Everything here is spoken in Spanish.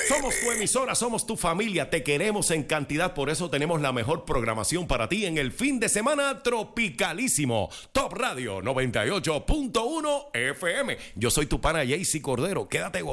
Somos tu emisora, somos tu familia, te queremos en cantidad, por eso tenemos la mejor programación para ti en el fin de semana tropicalísimo. Top Radio 98.1 FM. Yo soy tu pana Jaycee Cordero, quédate